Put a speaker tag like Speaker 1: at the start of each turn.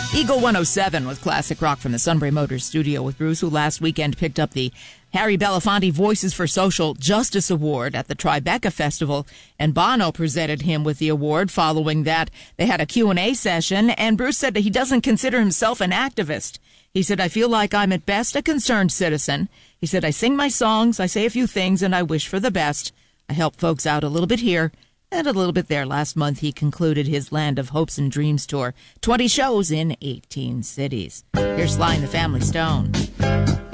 Speaker 1: Eagle 107 with classic rock from the Sunbury Motors studio with Bruce, who last weekend picked up the Harry Belafonte Voices for Social Justice Award at the Tribeca Festival, and Bono presented him with the award. Following that, they had a Q&A session, and Bruce said that he doesn't consider himself an activist. He said, "I feel like I'm at best a concerned citizen." He said, "I sing my songs, I say a few things, and I wish for the best. I help folks out a little bit here and a little bit there." Last month, he concluded his Land of Hopes and Dreams tour, 20 shows in 18 cities. Here's Sly and the Family Stone.